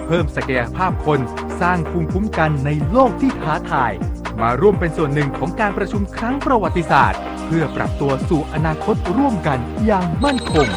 พิ่มศักยภาพคนสร้างภูมิคุ้มกันในโลกที่ท้าทายมาร่วมเป็นส่วนหนึ่งของการประชุมครั้งประวัติศาสตร์เพื่อปรับตัวสู่อนาคตร่วมกันอย่างมั่นคง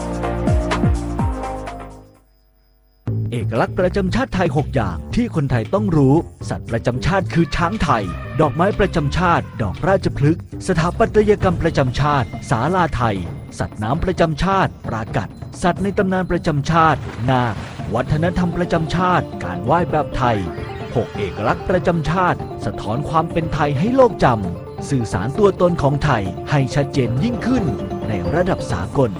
เอกลักษณ์ประจำชาติไทย6อย่างที่คนไทยต้องรู้สัตว์ประจำชาติคือช้างไทยดอกไม้ประจำชาติดอกราชพฤกษ์สถาปัตยกรรมประจำชาติศาลาไทยสัตว์น้ำประจำชาติปรากัดสัตว์ในตำนานประจำชาตินาควัฒนธรรมประจำชาติการไหว้แบบไทย6เอกลักษณ์ประจำชาติสะท้อนความเป็นไทยให้โลกจำสื่อสารตัวตนของไทยให้ชัดเจนยิ่งขึ้นในระดับสากล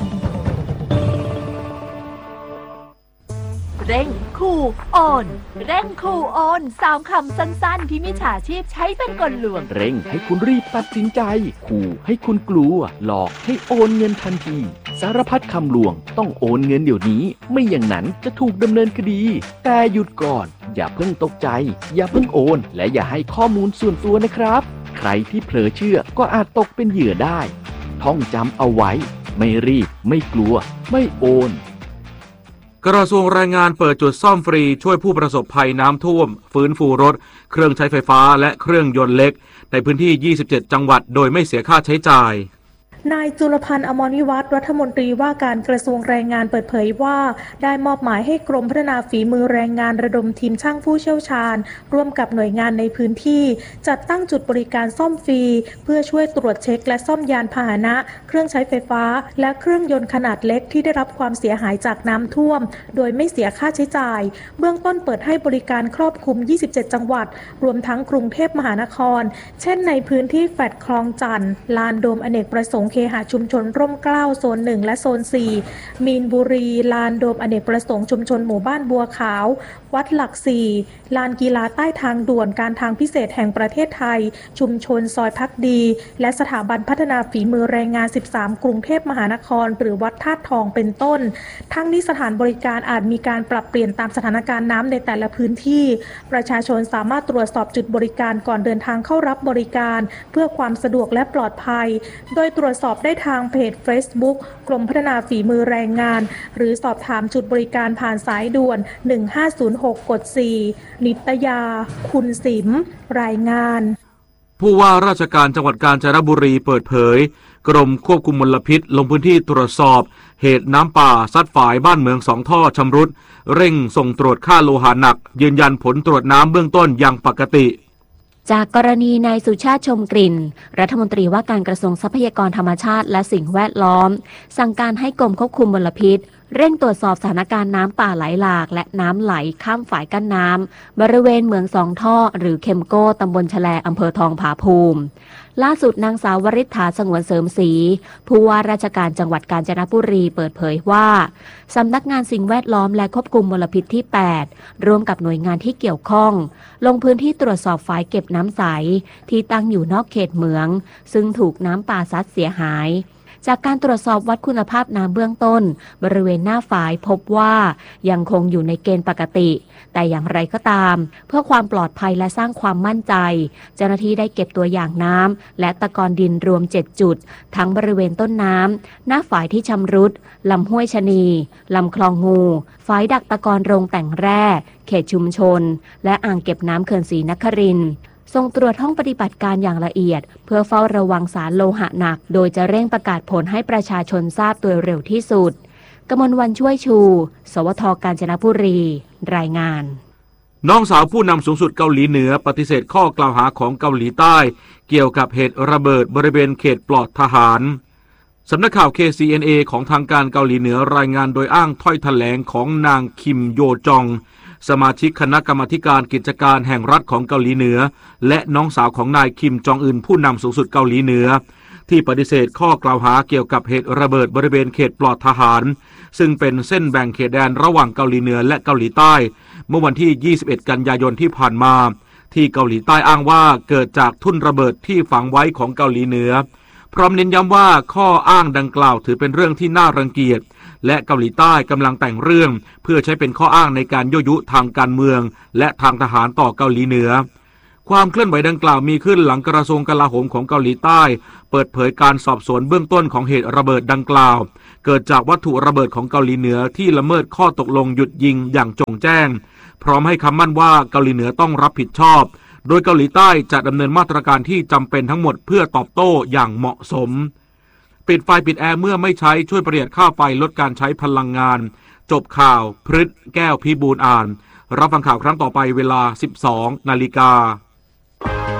เร่งขู่โอนเร่งขู่โอน3 คำสั้นๆที่มิจฉาชีพใช้เป็นกลลวงเร่งให้คุณรีบตัดสินใจขู่ให้คุณกลัวหลอกให้โอนเงินทันทีสารพัดคำลวงต้องโอนเงินเดี๋ยวนี้ไม่อย่างนั้นจะถูกดำเนินคดีแต่หยุดก่อนอย่าเพิ่งตกใจอย่าเพิ่งโอนและอย่าให้ข้อมูลส่วนตัวนะครับใครที่เผลอเชื่อก็อาจตกเป็นเหยื่อได้ท่องจำเอาไว้ไม่รีบไม่กลัวไม่โอนกระทรวงแรงงานเปิดจุดซ่อมฟรีช่วยผู้ประสบภัยน้ำท่วมฟื้นฟูรถเครื่องใช้ไฟฟ้าและเครื่องยนต์เล็กในพื้นที่27จังหวัดโดยไม่เสียค่าใช้จ่ายนายจุลพันธ์อมรวิวัฒน์รัฐมนตรีว่าการกระทรวงแรงงานเปิดเผยว่าได้มอบหมายให้กรมพัฒนาฝีมือแรงงานระดมทีมช่างผู้เชี่ยวชาญร่วมกับหน่วยงานในพื้นที่จัดตั้งจุดบริการซ่อมฟรีเพื่อช่วยตรวจเช็คและซ่อมยานพาหนะเครื่องใช้ไฟฟ้าและเครื่องยนต์ขนาดเล็กที่ได้รับความเสียหายจากน้ำท่วมโดยไม่เสียค่าใช้จ่ายเบื้องต้นเปิดให้บริการครอบคลุม27จังหวัดรวมทั้งกรุงเทพมหานครเช่นในพื้นที่แฟลตคลองจันทร์ลานโดมอเนกประสงค์เคหะชุมชนร่มเกล้าโซน1และโซน4มีนบุรีลานโดมอเนกประสงค์ชุมชนหมู่บ้านบัวขาววัดหลัก4ลานกีฬาใต้ทางด่วนการทางพิเศษแห่งประเทศไทยชุมชนซอยพักดีและสถาบันพัฒนาฝีมือแรงงาน13กรุงเทพมหานครหรือวัดธาตุทองเป็นต้นทั้งนี้สถานบริการอาจมีการปรับเปลี่ยนตามสถานการณ์น้ำในแต่ละพื้นที่ประชาชนสามารถตรวจสอบจุดบริการก่อนเดินทางเข้ารับบริการเพื่อความสะดวกและปลอดภัยโดยตรวจสอบได้ทางเพจ Facebook กรมพัฒนาฝีมือแรงงานหรือสอบถามจุดบริการผ่านสายด่วน1506กด4นิตยาคุณสิมรายงานผู้ว่าราชการจังหวัดกาญจนบุรีเปิดเผยกรมควบคุมมลพิษลงพื้นที่ตรวจสอบเหตุน้ำป่าซัดฝายบ้านเมือง2 ท่อชำรุดเร่งส่งตรวจค่าโลหะหนักยืนยันผลตรวจน้ำเบื้องต้นอย่างปกติจากกรณีนายสุชาติชมกลิ่นรัฐมนตรีว่าการกระทรวงทรัพยากรธรรมชาติและสิ่งแวดล้อมสั่งการให้กรมควบคุมมลพิษเร่งตรวจสอบสถานการณ์น้ำป่าไหลหลากและน้ำไหลข้ามฝายกั้นน้ำบริเวณเหมือง2 ท่อหรือเคมโก้ตำบลแฉลอำเภอทองผาภูมิล่าสุดนางสาววริษฐาสงวนเสริมศรีผู้ว่าราชการจังหวัดกาญจนบุรีเปิดเผยว่าสำนักงานสิ่งแวดล้อมและควบคุมมลพิษที่8ร่วมกับหน่วยงานที่เกี่ยวข้องลงพื้นที่ตรวจสอบฝายเก็บน้ำใสที่ตั้งอยู่นอกเขตเหมืองซึ่งถูกน้ำป่าซัดเสียหายจากการตรวจสอบวัดคุณภาพน้ำเบื้องต้นบริเวณหน้าฝายพบว่ายังคงอยู่ในเกณฑ์ปกติแต่อย่างไรก็ตามเพื่อความปลอดภัยและสร้างความมั่นใจเจ้าหน้าที่ได้เก็บตัวอย่างน้ำและตะกอนดินรวม7จุดทั้งบริเวณต้นน้ำหน้าฝายที่ชำรุดลำห้วยชะนีลำคลองงูฝายดักตะกอนโรงแต่งแร่เขตชุมชนและอ่างเก็บน้ำเขื่อนศรีนครินทร์ส่งตรวจห้องปฏิบัติการอย่างละเอียดเพื่อเฝ้าระวังสารโลหะหนักโดยจะเร่งประกาศผลให้ประชาชนทราบโดยเร็วที่สุดกมลวรรณช่วยชูสวท.กาญจนบุรีรายงานน้องสาวผู้นำสูงสุดเกาหลีเหนือปฏิเสธข้อกล่าวหาของเกาหลีใต้เกี่ยวกับเหตุระเบิดบริเวณเขตปลอดทหารสำนักข่าว KCNA ของทางการเกาหลีเหนือรายงานโดยอ้างถ้อยแถลงของนางคิมโยจองสมาชิกคณะกรรมาการกิจการแห่งรัฐของเกาหลีเหนือและน้องสาวของนายคิมจองอึนผู้นำสูงสุดเกาหลีเหนือที่ปฏิเสธข้อกล่าวหาเกี่ยวกับเหตุระเบิดบริเวณเขตปลอดทหารซึ่งเป็นเส้นแบ่งเขตแดนระหว่างเกาหลีเหนือและเกาหลีใต้เมื่อวันที่21กันยายนที่ผ่านมาที่เกาหลีใต้อ้างว่าเกิดจากทุ่นระเบิดที่ฝังไว้ของเกาหลีเหนือพร้อมเน้นย้ำว่าข้ออ้างดังกล่าวถือเป็นเรื่องที่น่ารังเกียจและเกาหลีใต้กำลังแต่งเรื่องเพื่อใช้เป็นข้ออ้างในการยั่วยุทางการเมืองและทางทหารต่อเกาหลีเหนือความเคลื่อนไหวดังกล่าวมีขึ้นหลังกระทรวงกลาโหมของเกาหลีใต้เปิดเผยการสอบสวนเบื้องต้นของเหตุระเบิดดังกล่าวเกิดจากวัตถุระเบิดของเกาหลีเหนือที่ละเมิดข้อตกลงหยุดยิงอย่างจงแจ้งพร้อมให้คำมั่นว่าเกาหลีเหนือต้องรับผิดชอบโดยเกาหลีใต้จะดำเนินมาตรการที่จำเป็นทั้งหมดเพื่อตอบโต้อย่างเหมาะสมปิดไฟปิดแอร์เมื่อไม่ใช้ช่วยประหยัดค่าไฟลดการใช้พลังงานจบข่าวพฤษแก้วพิบูลย์อ่านรับฟังข่าวครั้งต่อไปเวลา 12 นาฬิกา